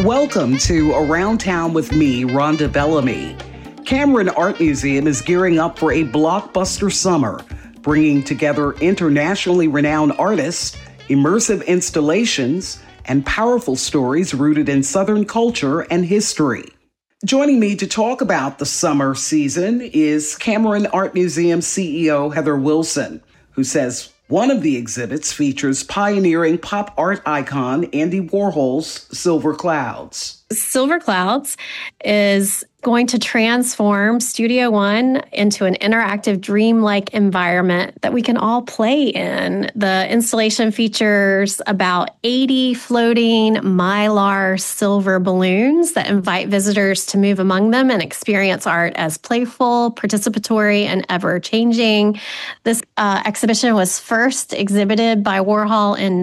Welcome to Around Town with me, Rhonda Bellamy. Cameron Art Museum is gearing up for a blockbuster summer, bringing together internationally renowned artists, immersive installations, and powerful stories rooted in Southern culture and history. Joining me to talk about the summer season is Cameron Art Museum CEO Heather Wilson, who says one of the exhibits features pioneering pop art icon Andy Warhol's Silver Clouds. Silver Clouds is going to transform Studio One into an interactive, dreamlike environment that we can all play in. The installation features about 80 floating Mylar silver balloons that invite visitors to move among them and experience art as playful, participatory, and ever-changing. This exhibition was first exhibited by Warhol in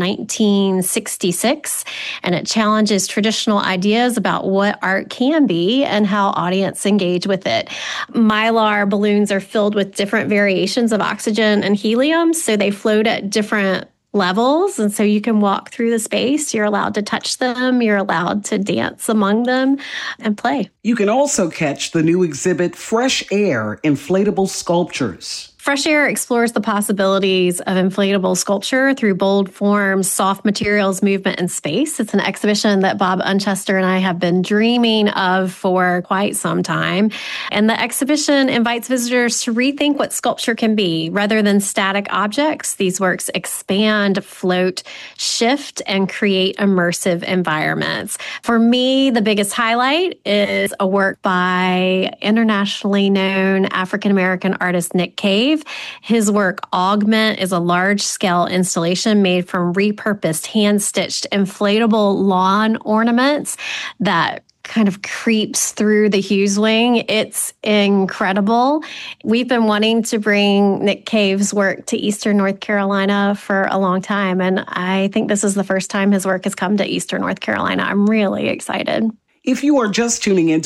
1966, and it challenges traditional ideas about what art can be and how audience engage with it. Mylar balloons are filled with different variations of oxygen and helium, so they float at different levels, and so you can walk through the space. You're allowed to touch them. You're allowed to dance among them and play. You can also catch the new exhibit Fresh Air Inflatable Sculptures. Fresh Air explores the possibilities of inflatable sculpture through bold forms, soft materials, movement, and space. It's an exhibition that Bob Unchester and I have been dreaming of for quite some time. And the exhibition invites visitors to rethink what sculpture can be. Rather than static objects, these works expand, float, shift, and create immersive environments. For me, the biggest highlight is a work by internationally known African-American artist Nick Cave. His work, Augment, is a large-scale installation made from repurposed, hand-stitched, inflatable lawn ornaments that kind of creeps through the Hughes Wing. It's incredible. We've been wanting to bring Nick Cave's work to Eastern North Carolina for a long time, and I think this is the first time his work has come to Eastern North Carolina. I'm really excited. If you are just tuning into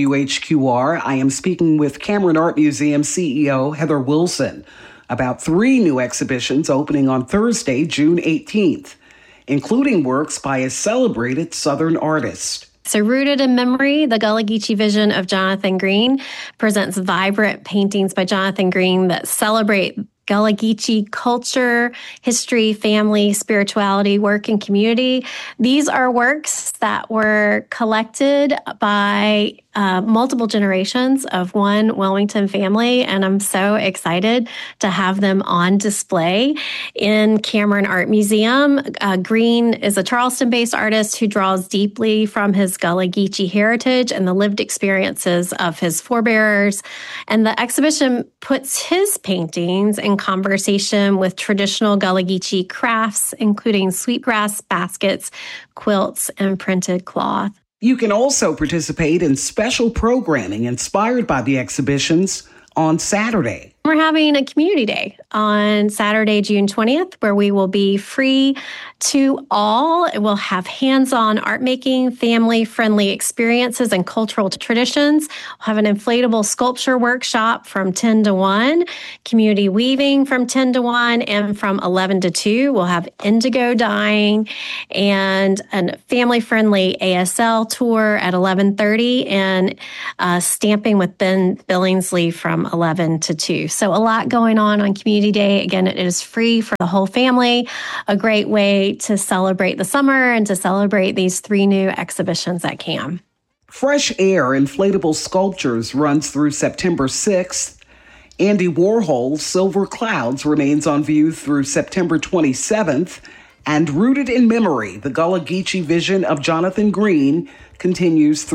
WHQR, I am speaking with Cameron Art Museum CEO Heather Wilson about 3 new exhibitions opening on Thursday, June 18th, including works by a celebrated Southern artist. So Rooted in Memory, the Gullah Geechee vision of Jonathan Green, presents vibrant paintings by Jonathan Green that celebrate Gullah Geechee culture, history, family, spirituality, work, and community. These are works that were collected by multiple generations of one Wilmington family, and I'm so excited to have them on display in Cameron Art Museum. Green is a Charleston-based artist who draws deeply from his Gullah Geechee heritage and the lived experiences of his forebearers, and the exhibition puts his paintings in conversation with traditional Gullah Geechee crafts, including sweetgrass baskets, quilts, and printed cloth. You can also participate in special programming inspired by the exhibitions on Saturday. We're having a community day on Saturday, June 20th, where we will be free to all. We'll have hands-on art making, family-friendly experiences, and cultural traditions. We'll have an inflatable sculpture workshop from 10 to 1, community weaving from 10 to 1, and from 11 to 2, we'll have indigo dyeing and a family-friendly ASL tour at 11:30 and stamping with Ben Billingsley from 11 to 2. So a lot going on Community Day. Again, it is free for the whole family, a great way to celebrate the summer and to celebrate these 3 new exhibitions at CAM. Fresh Air Inflatable Sculptures runs through September 6th. Andy Warhol's Silver Clouds remains on view through September 27th. And Rooted in Memory, the Gullah Geechee vision of Jonathan Green, continues through